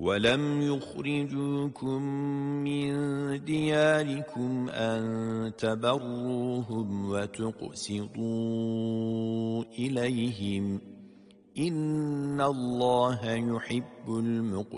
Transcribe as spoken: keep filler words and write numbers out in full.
ولم يخرجوكم من دياركم أن تبروهم وتقسطوا إليهم إن الله يحب المقسطين.